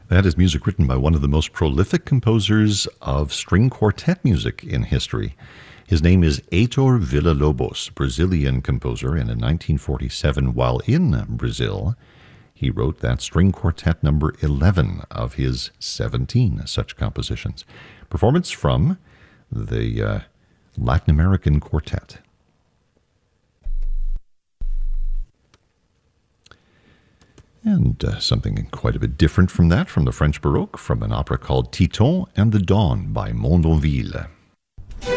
That is music written by one of the most prolific composers of string quartet music in history. His name is Heitor Villa-Lobos, Brazilian composer, and in 1947, while in Brazil, he wrote that string quartet number 11 of his 17 such compositions. Performance from the Latin American Quartet. And something quite a bit different from that, from the French Baroque, from an opera called Titon and the Dawn by Mondonville.